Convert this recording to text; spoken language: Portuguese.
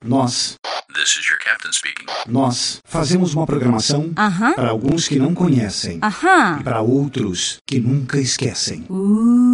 This is your captain speaking. Nós fazemos uma programação para alguns que não conhecem e para outros que nunca esquecem.